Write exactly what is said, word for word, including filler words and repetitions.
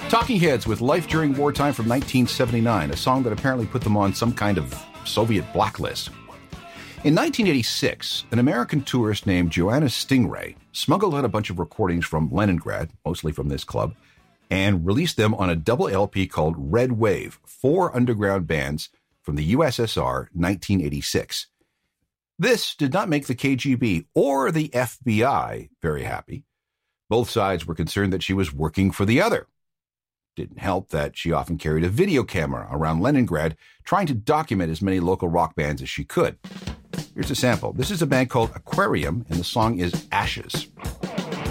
Talking Heads with Life During Wartime from nineteen seventy-nine, a song that apparently put them on some kind of Soviet blacklist. In nineteen eighty-six, an American tourist named Joanna Stingray smuggled out a bunch of recordings from Leningrad, mostly from this club, and released them on a double L P called Red Wave, Four Underground Bands from the U S S R, nineteen eighty-six. This did not make the K G B or the F B I very happy. Both sides were concerned that she was working for the other. Didn't help that she often carried a video camera around Leningrad, trying to document as many local rock bands as she could. Here's a sample. This is a band called Aquarium, and the song is Ashes.